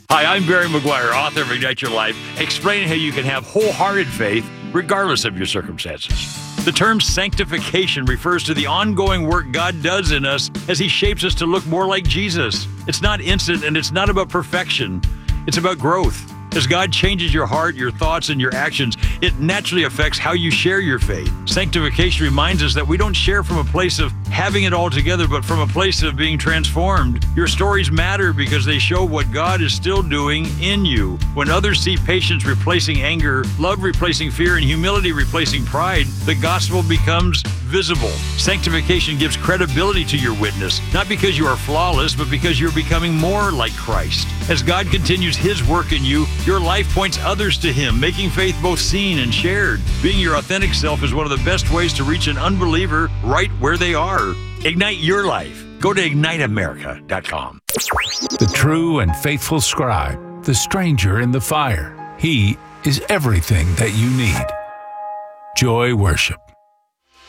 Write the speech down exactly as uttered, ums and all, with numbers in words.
Hi, I'm Barry McGuire, author of Ignite Your Life, explaining how you can have wholehearted faith regardless of your circumstances. The term sanctification refers to the ongoing work God does in us as He shapes us to look more like Jesus. It's not instant and it's not about perfection. It's about growth. As God changes your heart, your thoughts, and your actions, it naturally affects how you share your faith. Sanctification reminds us that we don't share from a place of having it all together, but from a place of being transformed. Your stories matter because they show what God is still doing in you. When others see patience replacing anger, love replacing fear, and humility replacing pride, the gospel becomes visible. Sanctification gives credibility to your witness, not because you are flawless, but because you're becoming more like Christ. As God continues His work in you, your life points others to Him, making faith both seen and shared. Being your authentic self is one of the best ways to reach an unbeliever right where they are. Ignite your life. Go to ignite america dot com. The true and faithful scribe, the stranger in the fire. He is everything that you need. Joy Worship.